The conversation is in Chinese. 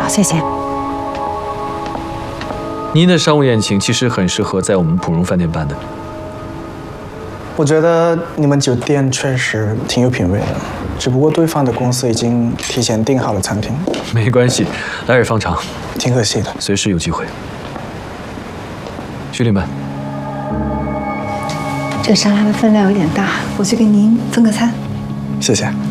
谢谢。 您的商务宴请其实很适合在我们普荣饭店办的。 我觉得你们酒店确实挺有品味的，只不过对方的公司已经提前订好了餐厅。 没关系，来日方长， 挺可惜的。 随时有机会。徐领班， 这沙拉的分量有点大，我去给您分个餐。 谢谢。